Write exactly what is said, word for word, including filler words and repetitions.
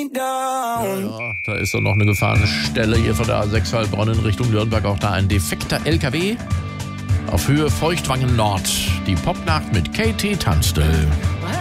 Ja, da ist doch noch eine Gefahrenstelle hier von der A sechs Heilbronn in Richtung Nürnberg. Auch da ein defekter L K W auf Höhe Feuchtwangen Nord. Die Popnacht mit Katie Tunstall.